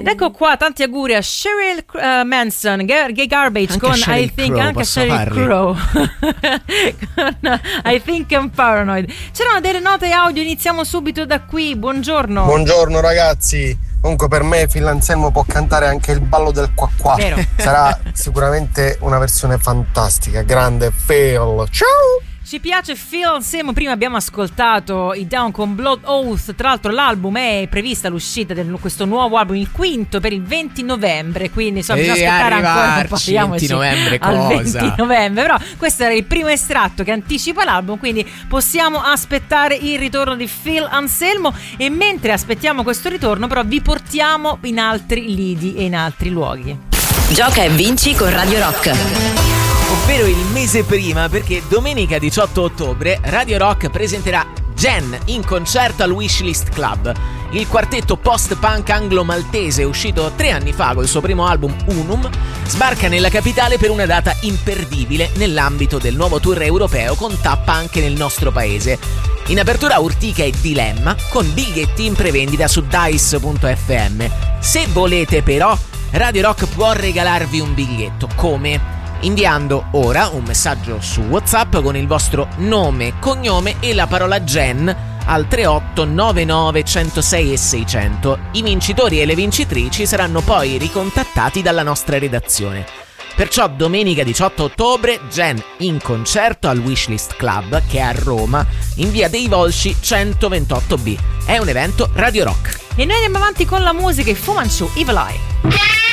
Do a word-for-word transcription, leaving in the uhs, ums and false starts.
Ed ecco qua, tanti auguri a Sheryl uh, Manson, Gay Garbage anche con Sheryl I Think, Crow, anche Sheryl Crow con uh, I Think I'm Paranoid. C'erano delle note audio, iniziamo subito da qui. Buongiorno. Buongiorno ragazzi. Comunque per me Phil Anselmo può cantare anche il ballo del qua qua. Vero. Sarà sicuramente una versione fantastica. Grande Phil. Ciao. Ci piace Phil Anselmo. Prima abbiamo ascoltato i Down con Blood Oath. Tra l'altro l'album è prevista l'uscita di questo nuovo album, il quinto, per il venti novembre. Quindi insomma bisogna aspettare ancora un po'. venti novembre al cosa? venti novembre. Però questo era il primo estratto che anticipa l'album, quindi possiamo aspettare il ritorno di Phil Anselmo. E mentre aspettiamo questo ritorno però vi portiamo in altri lidi e in altri luoghi. Gioca e vinci con Radio Rock. Ovvero il mese prima, perché domenica diciotto ottobre Radio Rock presenterà Gen in concerto al Wishlist Club. Il quartetto post-punk anglo-maltese, uscito tre anni fa col suo primo album Unum, sbarca nella capitale per una data imperdibile nell'ambito del nuovo tour europeo con tappa anche nel nostro paese. In apertura Urtica e Dilemma, con biglietti in prevendita su dice punto effe emme. Se volete però, Radio Rock può regalarvi un biglietto. Come? Inviando ora un messaggio su WhatsApp con il vostro nome, cognome e la parola Gen al tre otto nove nove uno zero sei e seicento. I vincitori e le vincitrici saranno poi ricontattati dalla nostra redazione. Perciò domenica diciotto ottobre Gen in concerto al Wishlist Club, che è a Roma, in via dei Volsci centoventotto B. È un evento Radio Rock. E noi andiamo avanti con la musica e Fu Manchu, Evil Eye.